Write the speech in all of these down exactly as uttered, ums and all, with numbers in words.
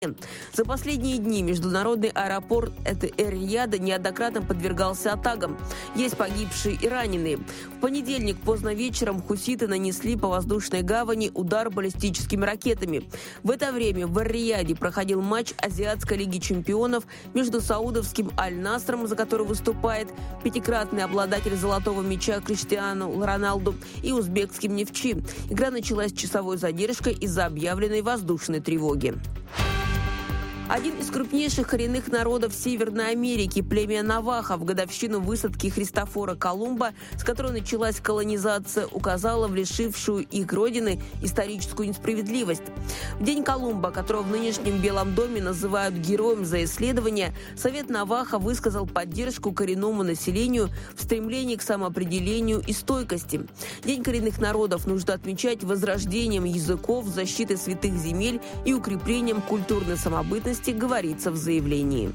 За последние дни международный аэропорт Эр-Рияда неоднократно подвергался атакам. Есть погибшие и раненые. В понедельник поздно вечером хуситы нанесли по воздушной гавани удар баллистическими ракетами. В это время в Эр-Рияде проходил матч Азиатской лиги чемпионов между саудовским Аль-Насром, за который выступает пятикратный обладатель золотого мяча Криштиану Роналду, и узбекским Нефчи. Игра началась с часовой задержкой из-за объявленной воздушной тревоги. Один из крупнейших коренных народов Северной Америки, племя Навахо, в годовщину высадки Христофора Колумба, с которой началась колонизация, указала в лишившую их родины историческую несправедливость. В день Колумба, которого в нынешнем Белом доме называют героем за исследования, Совет Навахо высказал поддержку коренному населению в стремлении к самоопределению и стойкости. День коренных народов нужно отмечать возрождением языков, защитой святых земель и укреплением культурной самобытности, говорится в заявлении.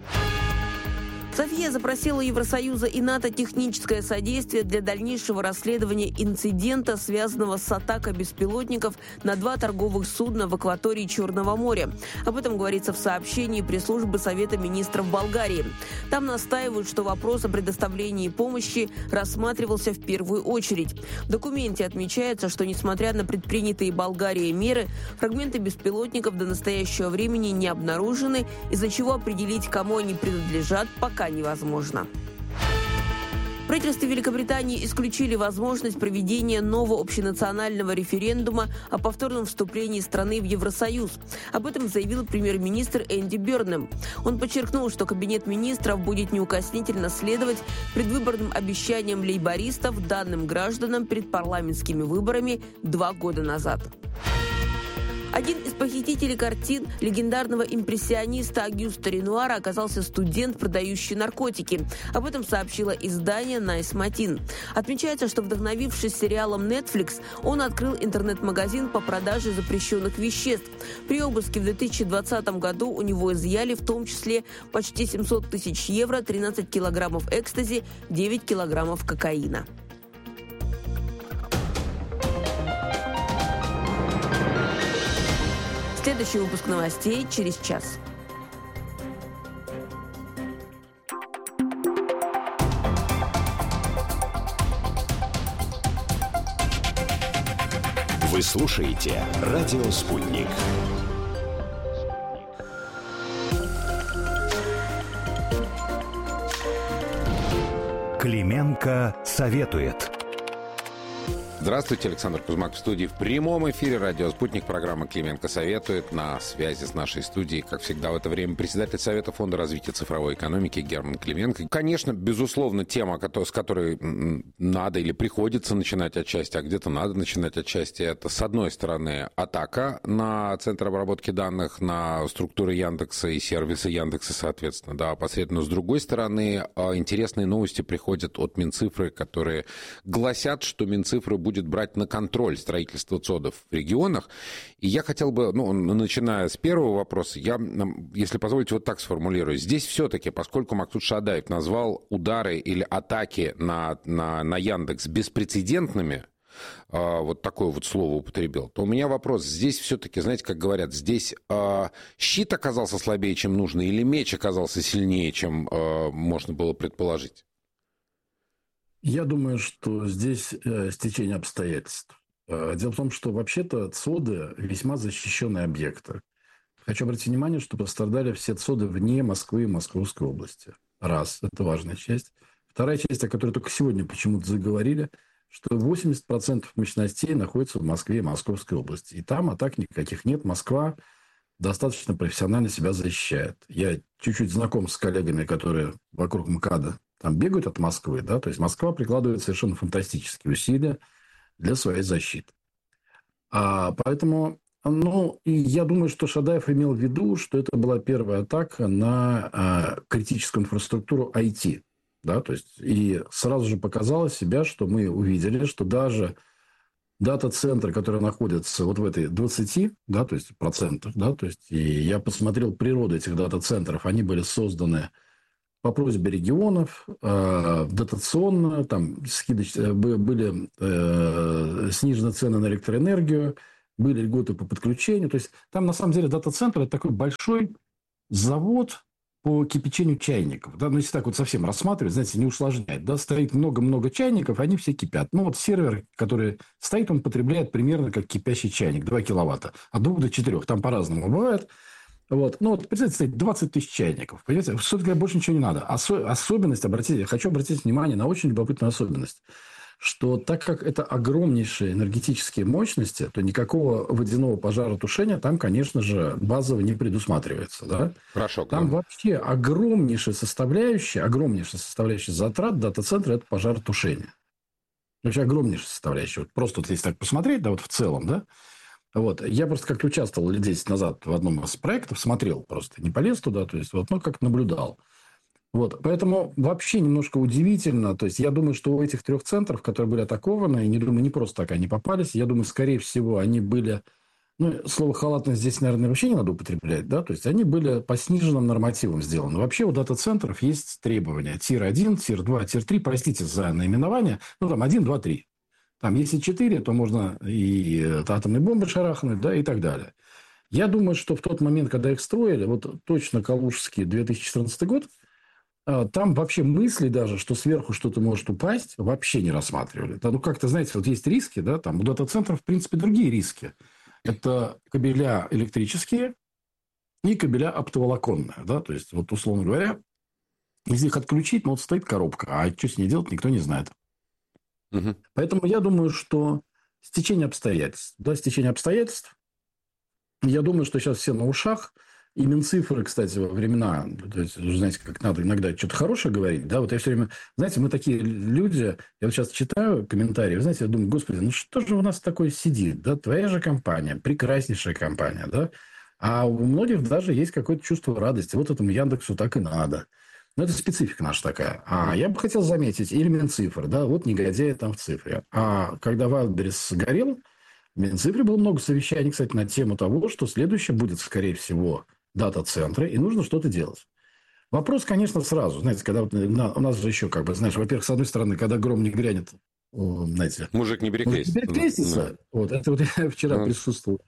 София запросила Евросоюза и НАТО техническое содействие для дальнейшего расследования инцидента, связанного с атакой беспилотников на два торговых судна в акватории Черного моря. Об этом говорится в сообщении пресс-службы Совета министров Болгарии. Там настаивают, что вопрос о предоставлении помощи рассматривался в первую очередь. В документе отмечается, что, несмотря на предпринятые Болгарией меры, фрагменты беспилотников до настоящего времени не обнаружены, из-за чего определить, кому они принадлежат, пока невозможно. В правительстве Великобритании исключили возможность проведения нового общенационального референдума о повторном вступлении страны в Евросоюз. Об этом заявил премьер-министр Энди Бёрнем. Он подчеркнул, что Кабинет министров будет неукоснительно следовать предвыборным обещаниям лейбористов данным гражданам перед парламентскими выборами два года назад. Один из похитителей картин легендарного импрессиониста Агюста Ренуара оказался студент, продающий наркотики. Об этом сообщило издание Nice Matin. Отмечается, что, вдохновившись сериалом Netflix, он открыл интернет-магазин по продаже запрещенных веществ. При обыске в две тысячи двадцатом году у него изъяли в том числе почти семьсот тысяч евро, тринадцать килограммов экстази, девять килограммов кокаина. Следующий выпуск новостей через час. Вы слушаете «Радио Спутник». Клименко советует. Здравствуйте, Александр Кузьмак в студии. В прямом эфире «Радио Спутник», программа «Клименко советует». На связи с нашей студией, как всегда в это время, председатель Совета Фонда развития цифровой экономики Герман Клименко. Конечно, безусловно, тема, с которой надо или приходится начинать отчасти, а где-то надо начинать отчасти, это, с одной стороны, атака на Центр обработки данных, на структуры Яндекса и сервисы Яндекса, соответственно, да, посредственно. С другой стороны, интересные новости приходят от Минцифры, которые гласят, что Минцифры будет будет брать на контроль строительство ЦОДов в регионах. И я хотел бы, ну, начиная с первого вопроса, я, если позволите, вот так сформулирую. Здесь все-таки, поскольку Максут Шадаев назвал удары или атаки на, на, на Яндекс беспрецедентными, вот такое вот слово употребил, то у меня вопрос. Здесь все-таки, знаете, как говорят, здесь щит оказался слабее, чем нужно, или меч оказался сильнее, чем можно было предположить? Я думаю, что здесь э, стечение обстоятельств. Э, дело в том, что вообще-то ЦОДы весьма защищенные объекты. Хочу обратить внимание, что пострадали все ЦОДы вне Москвы и Московской области. Раз, это важная часть. Вторая часть, о которой только сегодня почему-то заговорили, что восемьдесят процентов мощностей находятся в Москве и Московской области. И там атак никаких нет. Москва достаточно профессионально себя защищает. Я чуть-чуть знаком с коллегами, которые вокруг МКАДа там бегают от Москвы, да, то есть Москва прикладывает совершенно фантастические усилия для своей защиты. А, поэтому, ну, и я думаю, что Шадаев имел в виду, что это была первая атака на а, критическую инфраструктуру ай ти, да, то есть и сразу же показало себя, что мы увидели, что даже дата-центры, которые находятся вот в этой двадцати, да, то есть процентах, да, то есть и я посмотрел природу этих дата-центров, они были созданы по просьбе регионов, э, дотационно, там скидоч... были э, снижены цены на электроэнергию, были льготы по подключению. То есть там на самом деле дата-центр – это такой большой завод по кипячению чайников. Да? Ну, если так вот совсем рассматривать, знаете, не усложнять. Да? Стоит много-много чайников, они все кипят. Ну, вот сервер, который стоит, он потребляет примерно как кипящий чайник, два киловатта. От двух до четырех. Там по-разному бывает. Вот. Ну, вот, представьте, стоит двадцать тысяч чайников. Понимаете, собственно говоря, больше ничего не надо. Осо- особенность, обратите, я хочу обратить внимание на очень любопытную особенность, что так как это огромнейшие энергетические мощности, то никакого водяного пожаротушения там, конечно же, базово не предусматривается. Да? Хорошо. Там да. вообще огромнейшая составляющая, огромнейшая составляющая затрат дата-центра – это пожаротушение. Вообще огромнейшая составляющая. Вот просто вот если так посмотреть, да, вот в целом, да, вот. Я просто как-то участвовал лет десять назад в одном из проектов, смотрел просто, не полез туда, то есть, вот, ну, как наблюдал. Вот. Поэтому вообще немножко удивительно. То есть, я думаю, что у этих трех центров, которые были атакованы, не думаю, не просто так они попались. Я думаю, скорее всего, они были... Ну, слово халатность здесь, наверное, вообще не надо употреблять. Да? То есть, они были по сниженным нормативам сделаны. Вообще у дата-центров есть требования. Тир один, тир два, тир три. Простите за наименование. Ну, там один, два, три. Там, если четыре, то можно и атомные бомбы шарахнуть, да, и так далее. Я думаю, что в тот момент, когда их строили, вот точно Калужский две тысячи четырнадцатый год, там вообще мысли даже, что сверху что-то может упасть, вообще не рассматривали. Да, ну, как-то, знаете, вот есть риски, да, там у дата-центров, в принципе, другие риски. Это кабеля электрические и кабеля оптоволоконные, да, то есть, вот, условно говоря, если их отключить, ну, вот стоит коробка, а что с ней делать, никто не знает. Угу. Поэтому я думаю, что стечение обстоятельств, да, стечение обстоятельств, я думаю, что сейчас все на ушах. И Минцифры, кстати, во времена, то есть, знаете, как надо иногда что-то хорошее говорить, да, вот я все время, знаете, мы такие люди, я вот сейчас читаю комментарии, вы знаете, я думаю, господи, ну что же у нас такое сидит, да, твоя же компания, прекраснейшая компания, да, а у многих даже есть какое-то чувство радости, вот этому Яндексу так и надо. Но это специфика наша такая. А я бы хотел заметить, или Минцифры, да, вот негодяи там в цифре. А когда Вайлдберрис горел, в Минцифре было много совещаний, кстати, на тему того, что следующее будет, скорее всего, дата-центры, и нужно что-то делать. Вопрос, конечно, сразу. Знаете, когда вот, на, у нас же еще, как бы, знаешь, во-первых, с одной стороны, когда гром не грянет, знаете... Мужик не перекрестится. Мужик не перекрестится. Да. Вот, это вот я вчера да. присутствовал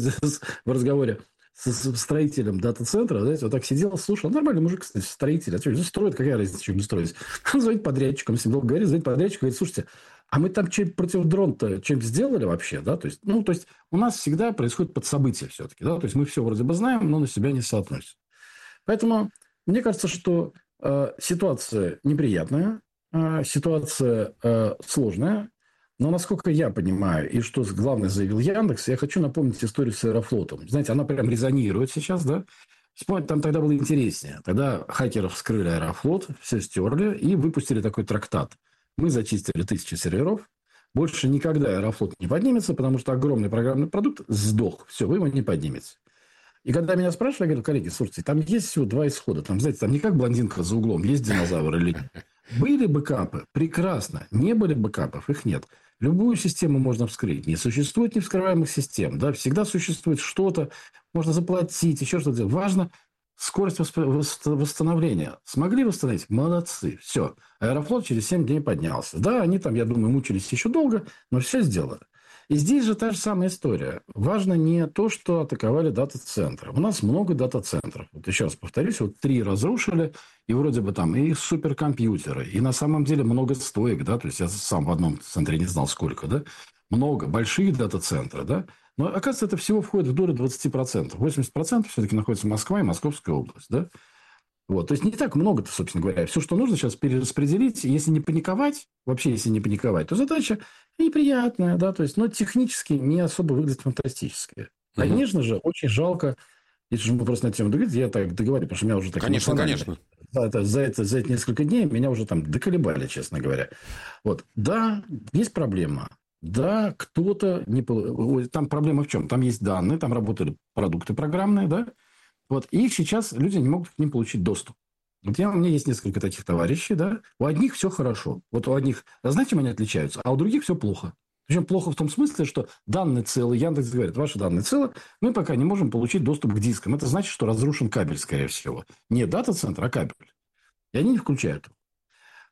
в разговоре с строителем дата-центра, знаете, вот так сидел, слушал. Нормальный мужик, кстати, строитель. А что, строит, какая разница, что будет строить? Он звонит подрядчикам, с ним долго говорит, звонит подрядчику, говорит, слушайте, а мы там что-нибудь против дрона-то что-нибудь сделали вообще, да? То есть, ну, то есть, у нас всегда происходит подсобытие все-таки, да? То есть, мы все вроде бы знаем, но на себя не соотносим. Поэтому, мне кажется, что э, ситуация неприятная, э, ситуация э, сложная, но, насколько я понимаю, и что главное заявил Яндекс, я хочу напомнить историю с Аэрофлотом. Знаете, она прям резонирует сейчас, да? Вспомните, там тогда было интереснее. Тогда хакеров вскрыли Аэрофлот, все стерли и выпустили такой трактат. Мы зачистили тысячи серверов. Больше никогда Аэрофлот не поднимется, потому что огромный программный продукт сдох. Все, вы его не поднимете. И когда меня спрашивали, я говорю, коллеги, слушайте, там есть всего два исхода. Там, знаете, там не как блондинка за углом, есть динозавр или нет. Были бэкапы? Прекрасно. Не были бэкапов? Их нет. Любую систему можно вскрыть. Не существует невскрываемых систем. Да? Всегда существует что-то. Можно заплатить, еще что-то делать. Важно скорость восстановления. Смогли восстановить? Молодцы. Все. Аэрофлот через семь дней поднялся. Да, они там, я думаю, мучились еще долго, но все сделали. И здесь же та же самая история. Важно не то, что атаковали дата-центры. У нас много дата-центров. Вот еще раз повторюсь, вот три разрушили, и вроде бы там и суперкомпьютеры, и на самом деле много стоек, да, то есть я сам в одном центре не знал сколько, да, много, большие дата-центры, да, но оказывается, это всего входит в долю двадцать процентов. восемьдесят процентов все-таки находится Москва и Московская область, да. Вот. То есть, не так много-то, собственно говоря. Все, что нужно сейчас перераспределить. Если не паниковать, вообще, если не паниковать, то задача неприятная, да, то есть, но технически не особо выглядит фантастически. Угу. Конечно же, очень жалко, если же мы просто на эту тему договорились, я так договорю, потому что меня уже так... Конечно, конечно. За, это, за, это, за эти несколько дней меня уже там доколебали, честно говоря. Вот. Да, есть проблема. Да, кто-то... не Там проблема в чем? Там есть данные, там работали продукты программные, да, вот, и их сейчас люди не могут к ним получить доступ. Вот я, у меня есть несколько таких товарищей, да, у одних все хорошо. Вот у одних, знаете, чем они отличаются, а у других все плохо. Причем плохо в том смысле, что данные целы, Яндекс говорит, ваши данные целы, мы пока не можем получить доступ к дискам. Это значит, что разрушен кабель, скорее всего. Не дата-центр, а кабель. И они не включают.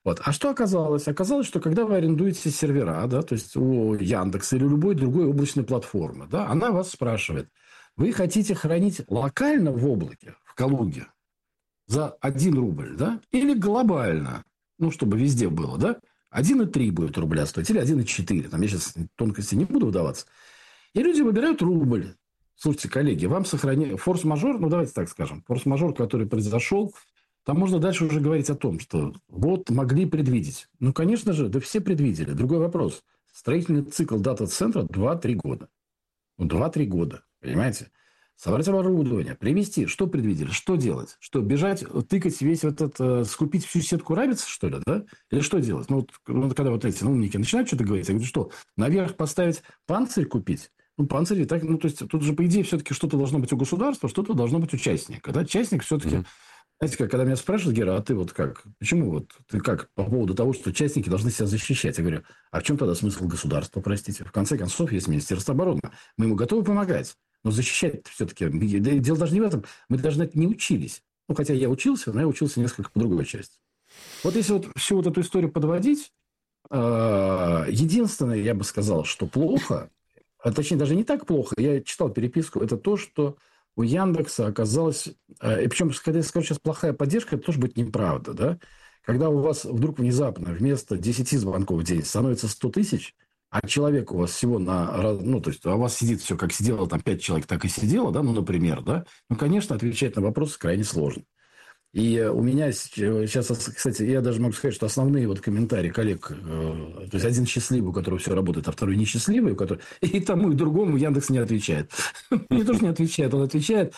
Вот. А что оказалось? Оказалось, что когда вы арендуете сервера, да, то есть у Яндекса или любой другой облачной платформы, да, она вас спрашивает, вы хотите хранить локально в облаке, в Калуге, за один рубль, да, или глобально, ну, чтобы везде было, да, один и три будет рубля стоить, или один и четыре, там я сейчас тонкости не буду вдаваться. И люди выбирают рубль. Слушайте, коллеги, вам сохранить форс-мажор, ну, давайте так скажем, форс-мажор, который произошел, там можно дальше уже говорить о том, что вот могли предвидеть. Ну, конечно же, да все предвидели. Другой вопрос. Строительный цикл дата-центра два-три года. Ну, два-три года, понимаете? Собрать оборудование, привезти. Что предвидели? Что делать? Что, бежать, тыкать весь этот, э, скупить всю сетку рабиц, что ли, да? Или что делать? Ну, вот, ну, когда вот эти умники начинают что-то говорить, я говорю, что, наверх поставить панцирь купить? Ну, панцирь, так, ну, то есть, тут же, по идее, все-таки что-то должно быть у государства, что-то должно быть у частника. Да? Частник все-таки... Mm-hmm. Знаете, как, когда меня спрашивают, Гера, а ты вот как? Почему вот ты как по поводу того, что частники должны себя защищать? Я говорю, а в чем тогда смысл государства, простите? В конце концов, есть Министерство обороны. Мы ему готовы помогать. Но защищать все-таки... Дело даже не в этом. Мы даже на это не учились. Ну, хотя я учился, но я учился несколько по другой части. Вот если вот всю вот эту историю подводить, единственное, я бы сказал, что плохо, а точнее, даже не так плохо, я читал переписку, это то, что у Яндекса оказалось... И причем, когда я скажу сейчас плохая поддержка, это тоже будет неправда, да? Когда у вас вдруг внезапно вместо десяти звонков в день становится сто тысяч, а человек у вас всего на... Ну, то есть, а у вас сидит все, как сидело, там, пять человек так и сидело, да, ну, например, да? Ну, конечно, отвечать на вопросы крайне сложно. И у меня сейчас, кстати, я даже могу сказать, что основные вот комментарии коллег, то есть, один счастливый, у которого все работает, а второй несчастливый, у которого... и тому, и другому Яндекс не отвечает. Не то, что не отвечает, он отвечает.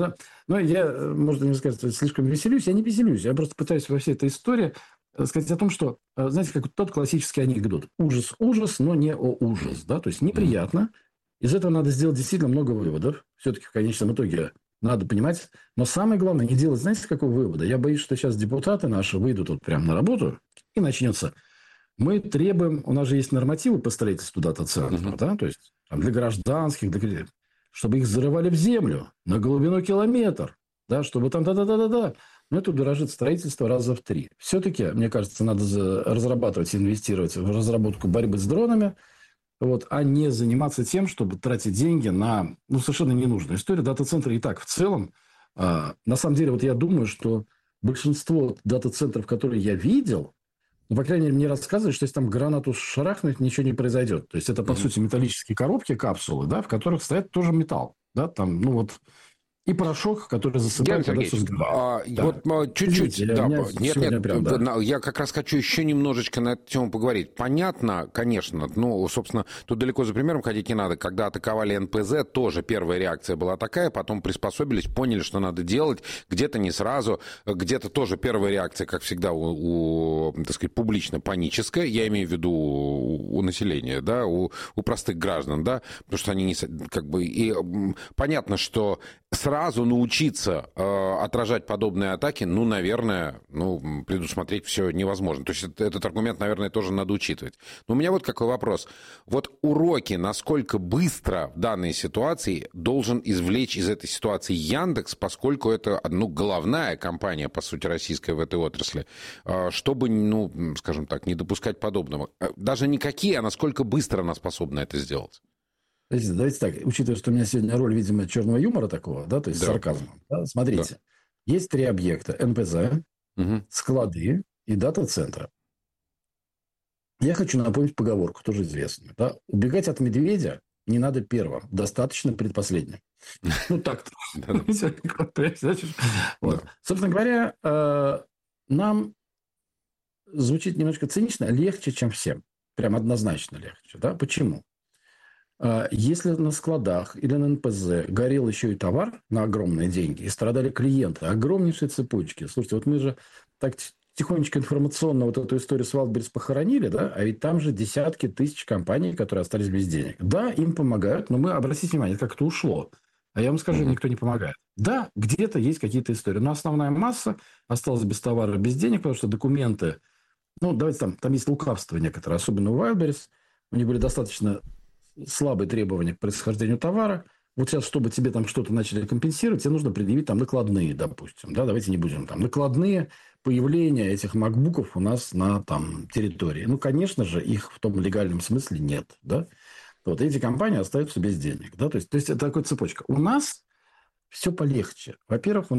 Но я, можно не сказать, слишком веселюсь. Я не веселюсь. Я просто пытаюсь во всей этой истории сказать о том, что, знаете, как тот классический анекдот. Ужас, ужас, но не о ужас. Да? То есть, неприятно. Из этого надо сделать действительно много выводов. Все-таки в конечном итоге... Надо понимать. Но самое главное, не делать, знаете, какого вывода? Я боюсь, что сейчас депутаты наши выйдут вот прямо на работу, и начнется. Мы требуем, у нас же есть нормативы по строительству дата-центров, uh-huh. да, то есть там, для гражданских, для, чтобы их зарывали в землю на глубину километр, да, чтобы там да-да-да-да-да. Но это дорожит строительство раза в три. Все-таки, мне кажется, надо разрабатывать, инвестировать в разработку борьбы с дронами, вот, а не заниматься тем, чтобы тратить деньги на ну, совершенно ненужную историю. Дата-центры и так в целом. А, на самом деле, вот я думаю, что большинство дата-центров, которые я видел, ну, по крайней мере, мне рассказывают, что если там гранату шарахнуть, ничего не произойдет. То есть, это, по mm-hmm. сути, металлические коробки, капсулы, да, в которых стоит тоже металл. Да, там, ну, вот... И порошок, который засыпает, когда все сгорает. А, да. Вот чуть-чуть. Извините, да, нет, нет, прям, да. Я как раз хочу еще немножечко на эту тему поговорить. Понятно, конечно, ну, собственно, тут далеко за примером ходить не надо. Когда атаковали эн пэ зэ, тоже первая реакция была такая, потом приспособились, поняли, что надо делать. Где-то не сразу, где-то тоже первая реакция, как всегда, у, у так сказать, публично-паническая. Я имею в виду у, у населения, да, у, у простых граждан, да, потому что они не... как бы... И понятно, что сразу научиться э, отражать подобные атаки, ну, наверное, ну, предусмотреть все невозможно. То есть этот аргумент, наверное, тоже надо учитывать. Но у меня вот какой вопрос. Вот уроки, насколько быстро в данной ситуации должен извлечь из этой ситуации Яндекс, поскольку это, ну, головная компания, по сути, российская в этой отрасли, э, чтобы, ну, скажем так, не допускать подобного. Даже не какие, а насколько быстро она способна это сделать. Давайте так, учитывая, что у меня сегодня роль, видимо, черного юмора такого, да, то есть да. сарказма. Да, смотрите, да. Есть три объекта: эн пэ зэ, угу. склады и дата-центры. Я хочу напомнить поговорку, тоже известную. Да? Убегать от медведя не надо первым, достаточно предпоследним. Ну, так-то. Собственно говоря, нам звучит немножко цинично, легче, чем всем. Прям однозначно легче. Почему? Если на складах или на эн пэ зэ горел еще и товар на огромные деньги, и страдали клиенты, огромнейшие цепочки. Слушайте, вот мы же так тихонечко информационно вот эту историю с Wildberries похоронили, да, а ведь там же десятки тысяч компаний, которые остались без денег. Да, им помогают, но мы, обратите внимание, как это ушло. А я вам скажу, mm-hmm. никто не помогает. Да, где-то есть какие-то истории, но основная масса осталась без товара, без денег, потому что документы, ну, давайте там, там есть лукавство некоторые, особенно у Wildberries, у них были достаточно слабые требования к происхождению товара. Вот сейчас, чтобы тебе там что-то начали компенсировать, тебе нужно предъявить там накладные, допустим. Да, давайте не будем там. Накладные появления этих макбуков у нас на там, территории. Ну, конечно же, их в том легальном смысле нет. Да? Вот эти компании остаются без денег. Да? То есть, то есть это такая цепочка. У нас все полегче. Во-первых,